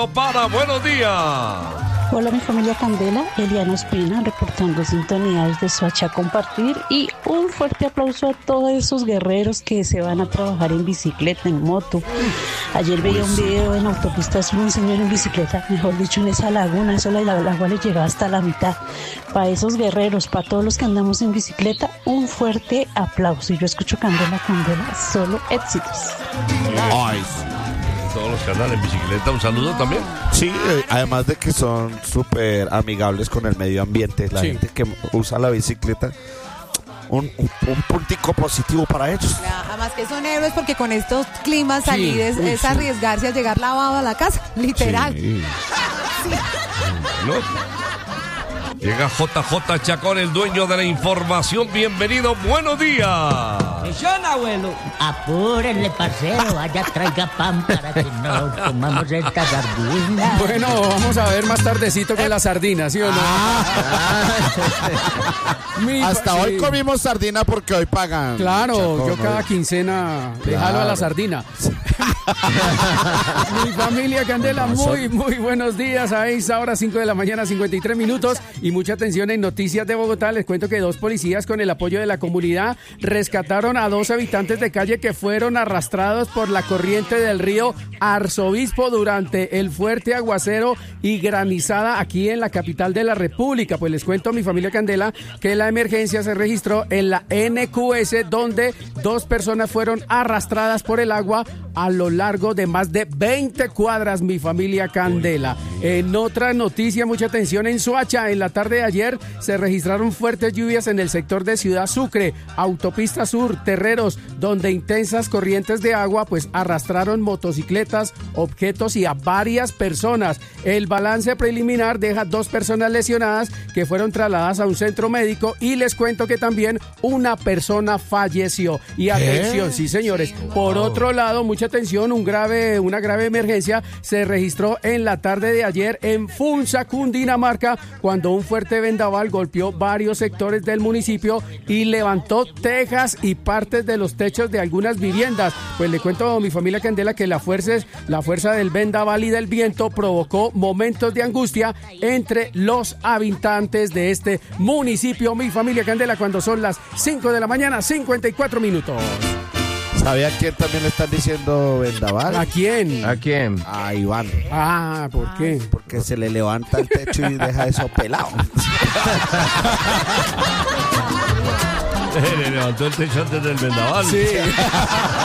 Para buenos días. Hola, mi familia Candela, Eliana Ospina, reportando sintonía desde Soacha Compartir, y un fuerte aplauso a todos esos guerreros que se van a trabajar en bicicleta, en moto. Ayer veía un video en autopistas, un señor en bicicleta, mejor dicho, en esa laguna, eso el agua le llegaba hasta la mitad. Para esos guerreros, para todos los que andamos en bicicleta, un fuerte aplauso. Y yo escucho Candela, solo éxitos. Ay, todos los que andan en bicicleta, un saludo también. Sí, además de que son súper amigables con el medio ambiente, la gente que usa la bicicleta, un puntico positivo para ellos. Además que son héroes, porque con estos climas salir es arriesgarse a llegar lavado a la casa, literal. Sí. Bueno. Llega JJ Chacón, el dueño de la información. Bienvenido, buenos días. Son, abuelo. Apúrenle, parcero, vaya, traiga pan para que nos comamos esta sardina. Bueno, vamos a ver más tardecito que la sardina, ¿sí o no? Hasta hoy comimos sardina porque hoy pagan. Claro, Chacón, yo cada quincena le jalo a la sardina. Mi familia Candela, muy buenos días. A esa hora, 5 de la mañana, 53 minutos. Y mucha atención en Noticias de Bogotá. Les cuento que 2 policías, con el apoyo de la comunidad, rescataron a 2 habitantes de calle que fueron arrastrados por la corriente del río Arzobispo durante el fuerte aguacero y granizada aquí en la capital de la República. Pues les cuento, mi familia Candela, que la emergencia se registró en la NQS, donde 2 personas fueron arrastradas por el agua a lo largo de más de 20 cuadras, mi familia Candela. En otra noticia, mucha atención en Soacha. En la tarde de ayer se registraron fuertes lluvias en el sector de Ciudad Sucre, Autopista Sur, Terreros, donde intensas corrientes de agua pues arrastraron motocicletas, objetos y a varias personas. El balance preliminar deja 2 personas lesionadas que fueron trasladadas a un centro médico, y les cuento que también una persona falleció. Y atención, sí señores, por otro lado, mucha atención, una grave emergencia se registró en la tarde de ayer en Funza, Cundinamarca, cuando un fuerte vendaval golpeó varios sectores del municipio y levantó tejas y partes de los techos de algunas viviendas. Pues le cuento a mi familia Candela que la fuerza del vendaval y del viento provocó momentos de angustia entre los habitantes de este municipio, mi familia Candela, cuando son las 5 de la mañana, 54 minutos. ¿Sabía a quién también le están diciendo vendaval? ¿A quién? ¿A quién? A Iván. Ah, ¿por qué? Porque se le levanta el techo y deja eso pelado. Le levantó el techo antes del vendaval. Sí.